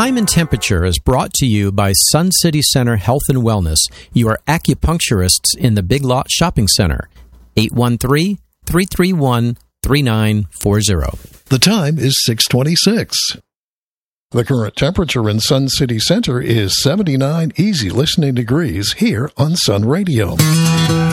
Time and Temperature is brought to you by Sun City Center Health and Wellness, your acupuncturists in the Big Lot Shopping Center. 813-331-3940. The time is 6:26. The current temperature in Sun City Center is 79 easy listening degrees here on Sun Radio.